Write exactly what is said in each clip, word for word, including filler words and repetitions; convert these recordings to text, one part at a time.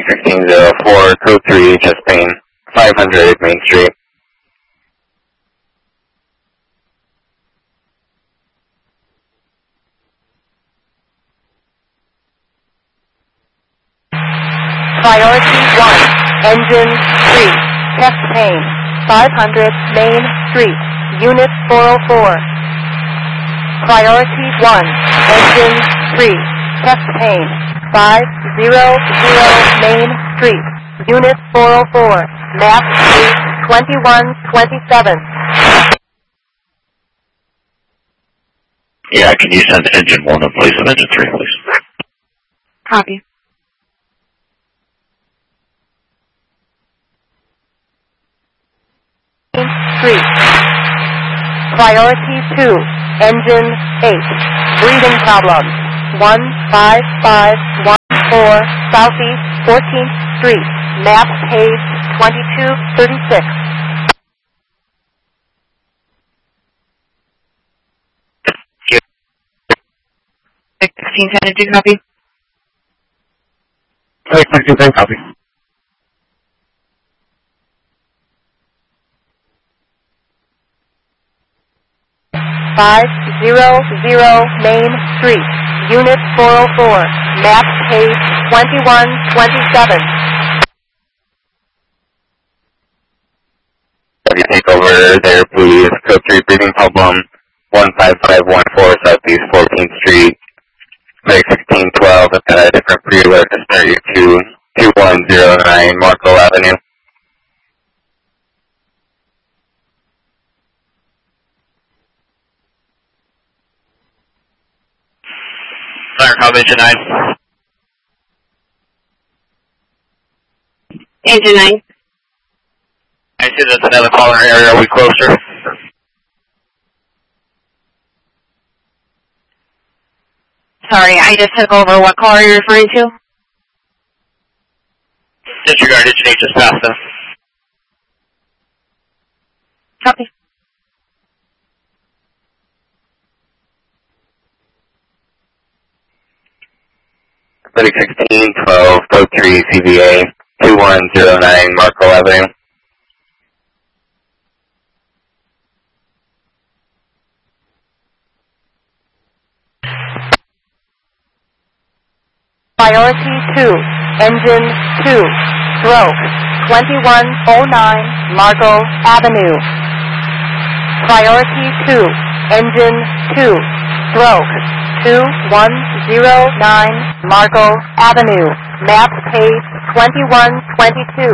sixteen oh four, code three, chest pain, five hundred Main Street. Priority one, engine three, chest pain, five hundred Main Street, unit four oh four. Priority one, engine three, chest pain, five hundred Main Street, unit four oh four, map eight twenty-one twenty-seven. Yeah, can you send engine one in place of engine three, please? Copy. Three. Priority two, engine eight, breathing problems, one five five one four Southeast fourteenth Street, map page twenty-two thirty-six. sixteen ten, do copy? sixteen ten, copy. five hundred Main Street, unit four oh four, map page twenty-one twenty-seven. Have you take over there, please? Code three, breathing problem, one five five one four Southeast fourteenth Street, Meg sixteen twelve. I've got a different pre-alert to start you to two one zero nine Marco Avenue. Fire call engine nine. Engine nine. I see there's another caller area. Are we closer? Sorry, I just took over. What call are you referring to? Disregard engine eight just passed us. Copy. Medic sixteen twelve, code three, C V A, two one zero nine Marco Avenue. Priority two, engine two, stroke, twenty-one oh nine Margot Avenue. Priority two, engine two, stroke, two one zero nine Margot Avenue, map page twenty-one twenty-two.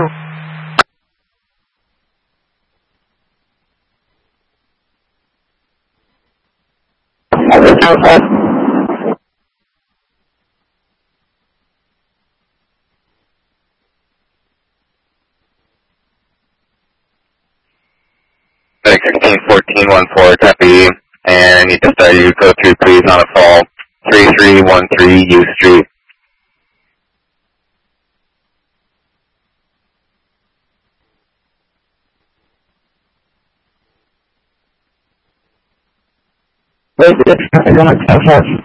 Medic sixteen fourteen one four, copy, and I need to start you code three, please, on a fall, three three one three U Street. Wait, this is going to